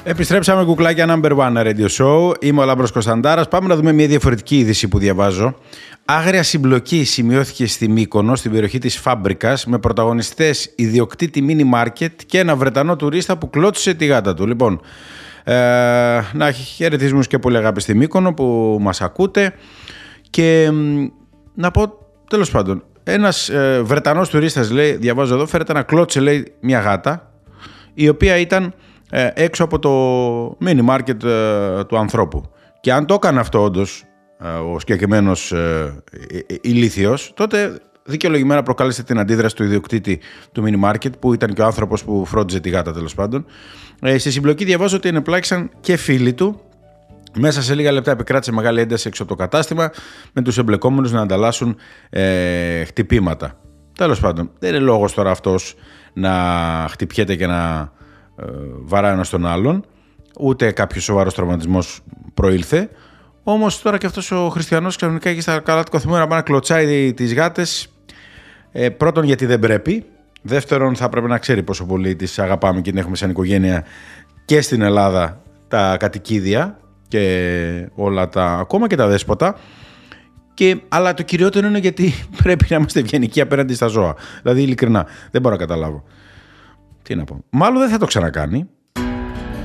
Επιστρέψαμε κουκλάκια number one radio show. Είμαι ο Λάμπρος Κωνσταντάρας. Πάμε να δούμε μια διαφορετική είδηση που διαβάζω. Άγρια συμπλοκή σημειώθηκε στη Μύκονο, στην περιοχή της Φάμπρικας, με πρωταγωνιστές ιδιοκτήτη μίνι μάρκετ και ένα Βρετανό τουρίστα που κλώτσισε τη γάτα του. Λοιπόν, να χαιρετισμούς και πολύ αγάπη στη Μύκονο που μας ακούτε. Και να πω, τέλος πάντων, ένας Βρετανός τουρίστας, λέει, διαβάζω εδώ, φέρεται να κλώτσε, λέει, μια γάτα, η οποία ήταν έξω από το mini market του ανθρώπου. Και αν το έκανε αυτό όντως ο συγκεκριμένος ηλίθιος, τότε δικαιολογημένα προκάλεσε την αντίδραση του ιδιοκτήτη του mini market, που ήταν και ο άνθρωπος που φρόντιζε τη γάτα, τέλος πάντων. Στη συμπλοκή διαβάζω ότι ενεπλάκησαν και φίλοι του. Μέσα σε λίγα λεπτά επικράτησε μεγάλη ένταση έξω από το κατάστημα, με τους εμπλεκόμενους να ανταλλάσσουν χτυπήματα. Τέλος πάντων, δεν είναι λόγος τώρα αυτός να χτυπιέται και να βαράει ένας τον άλλον, ούτε κάποιος σοβαρός τραυματισμός προήλθε. Όμως τώρα και αυτός ο χριστιανός ξαφνικά έχει στα καλά του καθημερινά να πάει να κλωτσάει τις γάτες. Πρώτον, γιατί δεν πρέπει. Δεύτερον, θα πρέπει να ξέρει πόσο πολύ τις αγαπάμε και την έχουμε σαν οικογένεια και στην Ελλάδα, τα κατοικίδια και όλα τα, ακόμα και τα δέσποτα. Αλλά το κυριότερο είναι γιατί πρέπει να είμαστε ευγενικοί απέναντι στα ζώα. Δηλαδή, ειλικρινά, δεν μπορώ να καταλάβω. Τι να πω. Μάλλον δεν θα το ξανακάνει.